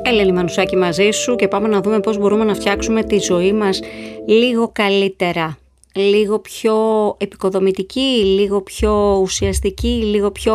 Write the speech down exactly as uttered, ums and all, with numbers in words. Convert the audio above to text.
Ελένη Μανουσάκη μαζί σου και πάμε να δούμε πώς μπορούμε να φτιάξουμε τη ζωή μας λίγο καλύτερα, λίγο πιο επικοδομητική, λίγο πιο ουσιαστική, λίγο πιο